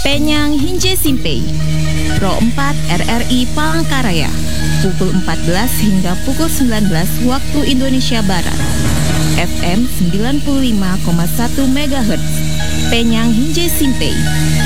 Penyang Hinje Simpei, Pro 4 RRI Palangkaraya, pukul 14 hingga pukul 19 waktu Indonesia Barat. FM 95,1 MHz, Penyang Hinje Simpei,